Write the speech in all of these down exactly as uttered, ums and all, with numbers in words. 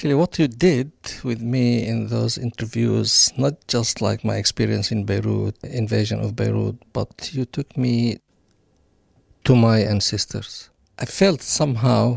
Actually, what you did with me in those interviews, not just like my experience in Beirut, invasion of Beirut, but you took me to my ancestors. I felt somehow,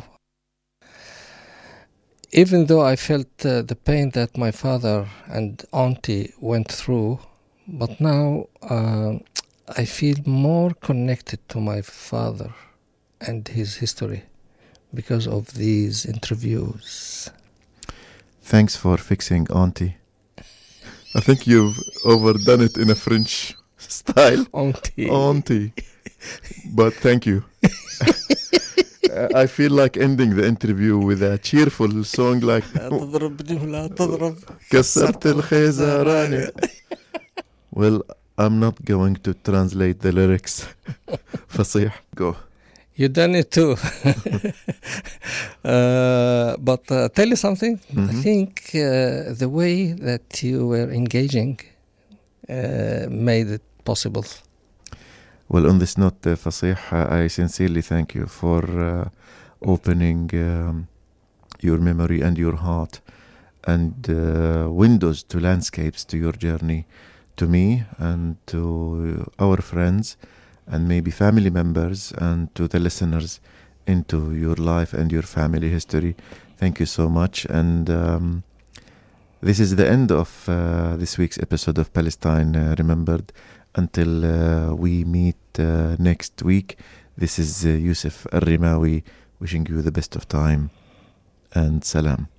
even though I felt uh, the pain that my father and auntie went through, but now uh, I feel more connected to my father and his history because of these interviews. Thanks for fixing auntie. I think you've overdone it in a French style. Auntie. Auntie. But thank you. I feel like ending the interview with a cheerful song like كسرت الخيزران. Well, I'm not going to translate the lyrics. فصيح. Go. You done it too. uh, but uh, tell you something. Mm-hmm. I think uh, the way that you were engaging uh, made it possible. Well, on this note, uh, Fasih, uh, I sincerely thank you for uh, opening um, your memory and your heart and uh, windows to landscapes to your journey, to me and to our friends and maybe family members and to the listeners into your life and your family history. Thank you so much. And um, this is the end of uh, this week's episode of Palestine uh, Remembered. Until uh, we meet uh, next week, this is uh, Yusuf Al-Rimawi wishing you the best of time and salam.